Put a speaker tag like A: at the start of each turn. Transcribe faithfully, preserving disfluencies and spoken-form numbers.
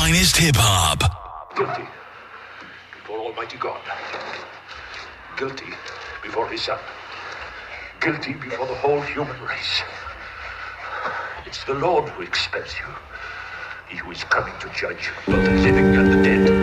A: finest hip-hop.
B: Guilty before Almighty God. Guilty before His Son. Guilty before the whole human race. It's the Lord who expels you. He who is coming to judge both the living and the dead.